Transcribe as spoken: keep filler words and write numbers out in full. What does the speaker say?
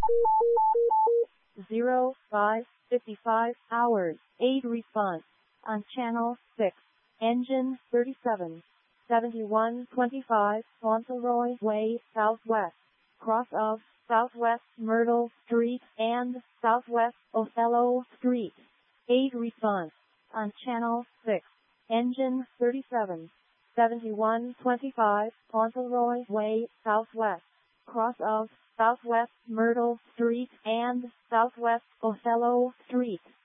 zero five fifty-five hours. eight response on channel six. Engine thirty-seven seventy-one twenty-five Fauntleroy Way Southwest, cross of Southwest Myrtle Street and Southwest Othello Street. eight response on channel six. Engine thirty-seven seventy-one twenty-five Fauntleroy Way Southwest, cross of Southwest Myrtle Street and Southwest Othello Street.